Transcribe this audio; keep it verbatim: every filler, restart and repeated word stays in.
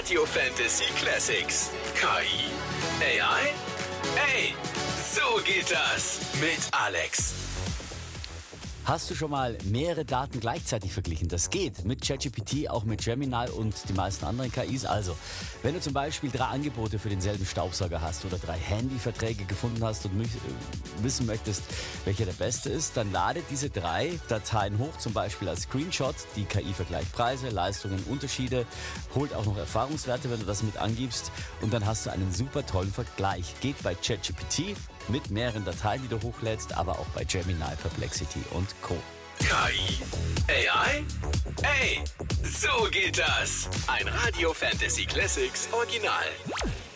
Radio Fantasy Classics. K I? A I? Ey, so geht das mit Alex. Hast du schon mal mehrere Daten gleichzeitig verglichen? Das geht mit ChatGPT, auch mit Gemini und die meisten anderen K Is. Also, wenn du zum Beispiel drei Angebote für denselben Staubsauger hast oder drei Handyverträge gefunden hast und mich, äh, wissen möchtest, welcher der beste ist, dann lade diese drei Dateien hoch, zum Beispiel als Screenshot. Die K I vergleicht Preise, Leistungen, Unterschiede, holt auch noch Erfahrungswerte, wenn du das mit angibst, und dann hast du einen super tollen Vergleich. Geht bei ChatGPT mit mehreren Dateien, die du hochlädst, aber auch bei Gemini, Perplexity und Co. K I? A I? Ey, so geht das. Ein Radio Fantasy Classics Original.